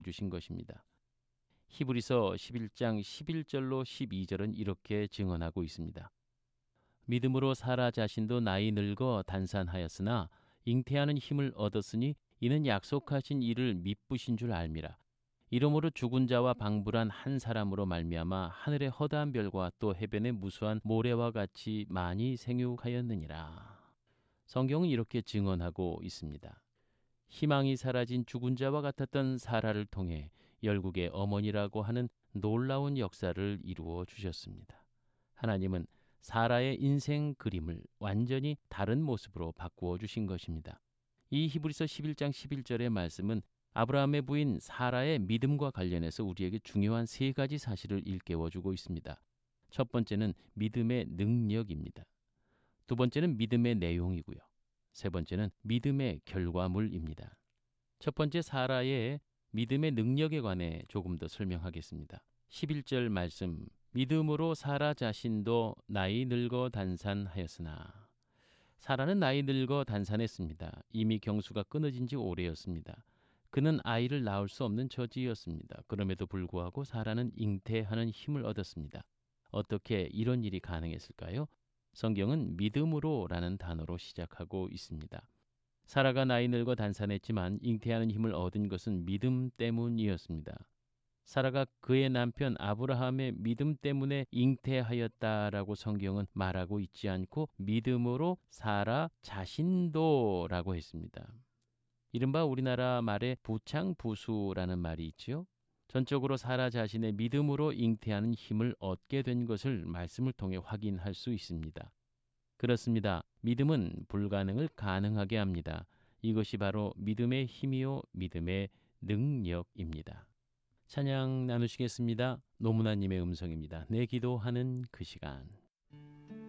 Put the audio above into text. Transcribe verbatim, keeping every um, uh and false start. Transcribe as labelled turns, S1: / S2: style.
S1: 주신 것입니다. 히브리서 십일 장 십일 절로 십이 절은 이렇게 증언하고 있습니다. 믿음으로 사라 자신도 나이 늙어 단산하였으나 잉태하는 힘을 얻었으니 이는 약속하신 이를 미쁘신 줄 알미라. 이러므로 죽은 자와 방불한 한 사람으로 말미암아 하늘의 허다한 별과 또 해변의 무수한 모래와 같이 많이 생육하였느니라. 성경은 이렇게 증언하고 있습니다. 희망이 사라진 죽은 자와 같았던 사라를 통해 열국의 어머니라고 하는 놀라운 역사를 이루어 주셨습니다. 하나님은 사라의 인생 그림을 완전히 다른 모습으로 바꾸어 주신 것입니다. 이 히브리서 십일 장 십일 절의 말씀은 아브라함의 부인 사라의 믿음과 관련해서 우리에게 중요한 세 가지 사실을 일깨워주고 있습니다. 첫 번째는 믿음의 능력입니다. 두 번째는 믿음의 내용이고요. 세 번째는 믿음의 결과물입니다. 첫 번째 사라의 믿음의 능력에 관해 조금 더 설명하겠습니다. 십일 절 말씀, 믿음으로 사라 자신도 나이 늙어 단산하였으나. 사라는 나이 늙어 단산했습니다. 이미 경수가 끊어진 지 오래였습니다. 그는 아이를 낳을 수 없는 처지였습니다. 그럼에도 불구하고 사라는 잉태하는 힘을 얻었습니다. 어떻게 이런 일이 가능했을까요? 성경은 믿음으로라는 단어로 시작하고 있습니다. 사라가 나이 늙어 단산했지만 잉태하는 힘을 얻은 것은 믿음 때문이었습니다. 사라가 그의 남편 아브라함의 믿음 때문에 잉태하였다라고 성경은 말하고 있지 않고 믿음으로 사라 자신도라고 했습니다. 이른바 우리나라 말에 부창부수라는 말이 있죠. 전적으로 사라 자신의 믿음으로 잉태하는 힘을 얻게 된 것을 말씀을 통해 확인할 수 있습니다. 그렇습니다. 믿음은 불가능을 가능하게 합니다. 이것이 바로 믿음의 힘이요 믿음의 능력입니다. 찬양 나누시겠습니다. 노무나님의 음성입니다. 내 기도하는 그 시간.